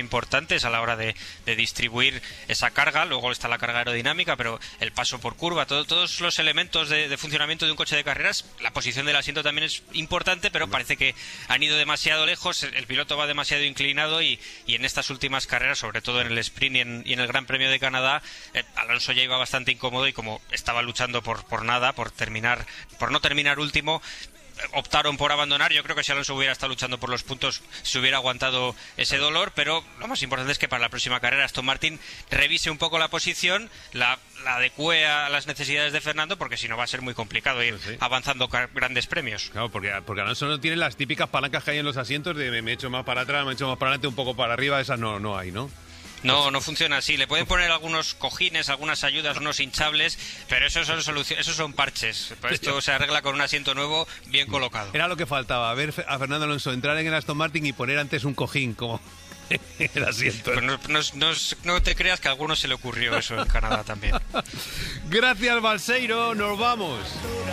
importantes a la hora de distribuir esa carga. Luego está la carga aerodinámica, pero el paso por curva, todos los elementos de funcionamiento de un coche de carreras. La posición del asiento también es importante, pero parece que han ido demasiado lejos, el piloto va demasiado inclinado y en estas últimas carreras, sobre todo en el sprint y en el Gran Premio de Canadá, Alonso ya iba bastante incómodo y como estaba luchando por nada, por no terminar último, optaron por abandonar. Yo creo que si Alonso hubiera estado luchando por los puntos se hubiera aguantado ese dolor, pero lo más importante es que para la próxima carrera Aston Martin revise un poco la posición, la adecue a las necesidades de Fernando, porque si no va a ser muy complicado ir avanzando grandes premios. Claro, porque Alonso no tiene las típicas palancas que hay en los asientos de me echo más para atrás, me echo más para adelante, un poco para arriba, esas no hay, ¿no? No funciona así. Le pueden poner algunos cojines, algunas ayudas, unos hinchables, pero esos son parches. Esto se arregla con un asiento nuevo bien colocado. Era lo que faltaba, ver a Fernando Alonso entrar en el Aston Martin y poner antes un cojín como el asiento. Pues no te creas que a alguno se le ocurrió eso en Canadá también. Gracias, Balseiro. Nos vamos.